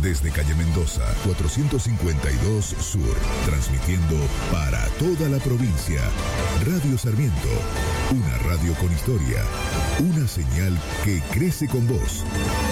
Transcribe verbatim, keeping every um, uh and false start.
Desde calle Mendoza, cuatrocientos cincuenta y dos Sur, transmitiendo para toda la provincia. Radio Sarmiento, una radio con historia, una señal que crece con vos.